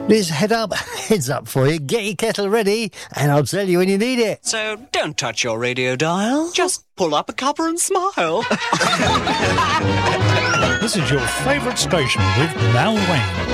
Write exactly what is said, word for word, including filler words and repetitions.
This head up, heads up for you. Get your kettle ready, and I'll tell you when you need it. So don't touch your radio dial. Just pull up a cuppa and smile. This is your favourite station with Mal Wayne.